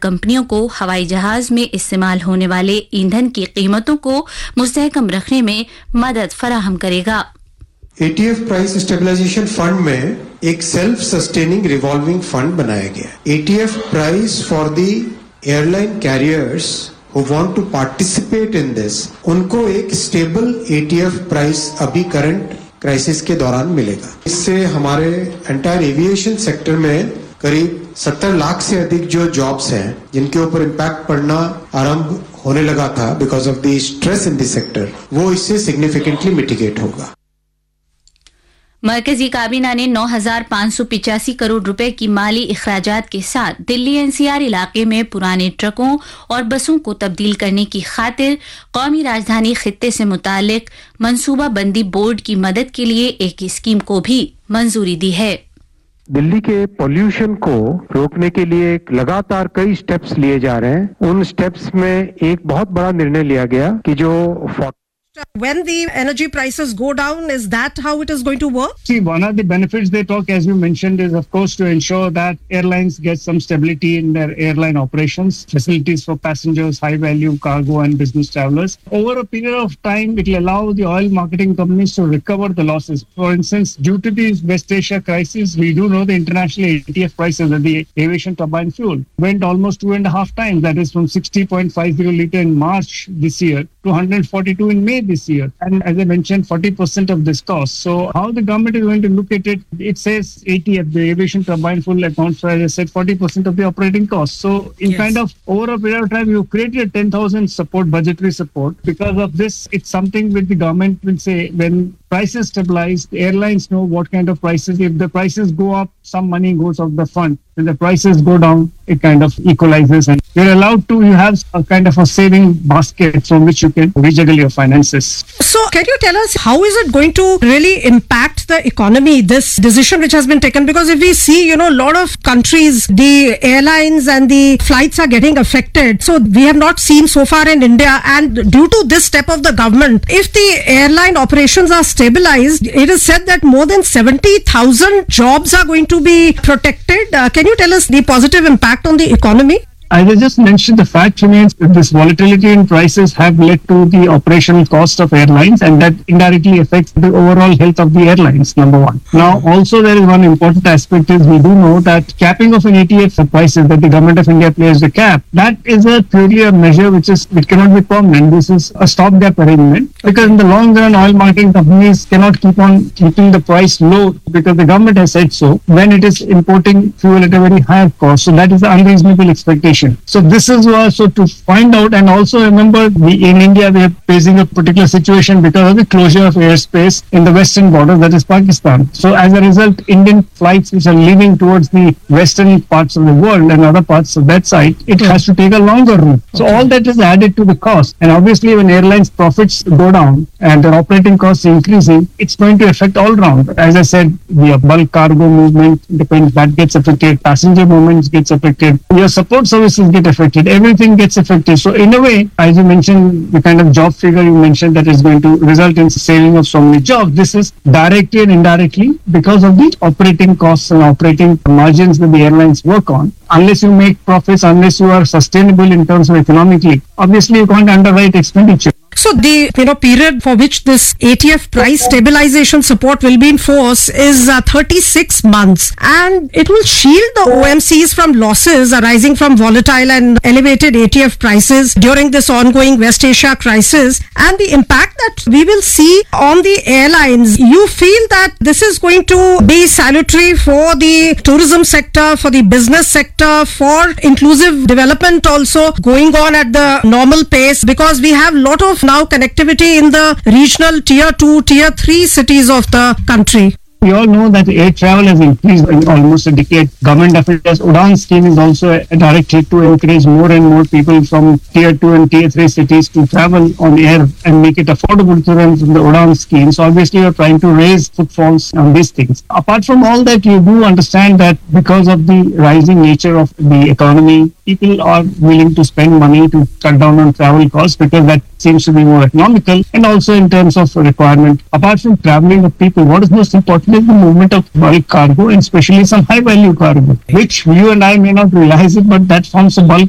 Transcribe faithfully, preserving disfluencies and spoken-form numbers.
कंपनियों को हवाई जहाज में इस्तेमाल होने वाले ईंधन की कीमतों को मुस्तहकम रखने में मदद फराहम करेगा। A T F price stabilization fund में एक सेल्फ सस्टेनिंग रिवॉल्विंग फंड बनाया गया। A T F price for the airline carriers who want to participate in this, उनको एक stable A T F price अभी करंट क्राइसिस के दौरान मिलेगा। इससे हमारे एंटायर एविएशन सेक्टर में करीब सत्तर लाख से अधिक जो जॉब्स हैं जिनके ऊपर इम्पैक्ट पड़ना आरंभ होने लगा था because of the stress in the sector, वो इससे सिग्निफिकेंटली मिटिगेट होगा। मरकजी काबीना ने नौ हजार पाँच सौ पिचासी करोड़ रुपए की माली अखराजात के साथ दिल्ली एन सी आर इलाके में पुराने ट्रकों और बसों को तब्दील करने की खातिर कौमी राजधानी खित्ते से मुतालिक मंसूबा बंदी बोर्ड की मदद के लिए एक स्कीम को भी मंजूरी दी है। दिल्ली के पॉल्यूशन को रोकने के लिए लगातार कई स्टेप्स लिए जा रहे हैं। उन स्टेप्स में एक बहुत बड़ा निर्णय लिया गया कि जो when the energy prices go down, is that how it is going to work? See, one of the benefits they talk, as you mentioned, is of course to ensure that airlines get some stability in their airline operations, facilities for passengers, high value cargo and business travelers. Over a period of time, it will allow the oil marketing companies to recover the losses. For instance, due to the West Asia crisis, we do know the international A T F prices of the aviation turbine fuel went almost two and a half times. That is from sixty point five zero litre in March this year to one hundred forty-two in May this year. And as I mentioned, forty percent of this cost. So how the government is going to look at it, it says A T F, the aviation turbine fuel accounts for, as I said, forty percent of the operating cost. So in yes. kind of over a period of time, you created ten thousand support, budgetary support. Because of this, it's something which the government will say when prices stabilize, the airlines know what kind of prices. If the prices go up, some money goes off the fund. When the prices go down, it kind of equalizes, and you're allowed to, you have a kind of a saving basket from which you can rejuggle your finances. So can you tell us how is it going to really impact the economy, this decision which has been taken? Because if we see, you know, a lot of countries, the airlines and the flights are getting affected. So we have not seen so far in India, and due to this step of the government, if the airline operations are stabilized, it is said that more than seventy thousand jobs are going to be protected. Uh, can you tell us the positive impact on the economy? As I just mentioned, the fact remains that this volatility in prices have led to the operational cost of airlines, and that indirectly affects the overall health of the airlines, number one. Now, also there is one important aspect is we do know that capping of an A T F prices, that the government of India plays the cap, that is a purely a measure which is which cannot be permanent. This is a stopgap arrangement, because in the long run, oil marketing companies cannot keep on keeping the price low because the government has said so when it is importing fuel at a very higher cost. So that is an unreasonable expectation. So this is also to find out, and also remember we, in India we are facing a particular situation because of the closure of airspace in the western border, that is Pakistan. So as a result, Indian flights which are leaving towards the western parts of the world and other parts of that side, it has to take a longer route. So all that is added to the cost, and obviously when airlines profits go down and their operating costs increasing, it's going to affect all round. As I said, the bulk cargo movement depends, that gets affected, passenger movements gets affected, your support services get affected, everything gets affected. So in a way, as you mentioned, the kind of job figure you mentioned that is going to result in saving of so many jobs, this is directly and indirectly because of the operating costs and operating margins that the airlines work on. Unless you make profits, unless you are sustainable in terms of economically, obviously you can't underwrite expenditure. So the you know period for which this A T F price stabilization support will be in force is uh, thirty-six months, and it will shield the O M Cs from losses arising from volatile and elevated A T F prices during this ongoing West Asia crisis, and the impact that we will see on the airlines. You feel that this is going to be salutary for the tourism sector, for the business sector, for inclusive development also going on at the normal pace, because we have a lot of now connectivity in the regional tier two, tier three cities of the country. We all know that air travel has increased in almost a decade. Government of India's Udaan scheme is also directed to encourage more and more people from tier two and tier three cities to travel on air and make it affordable to them from the Udaan scheme. So obviously we are trying to raise footfalls on these things. Apart from all that, you do understand that because of the rising nature of the economy, people are willing to spend money to cut down on travel costs because that seems to be more economical, and also in terms of requirement. Apart from traveling of people, what is most important is the movement of bulk cargo, and especially some high value cargo, which you and I may not realize it, but that forms a bulk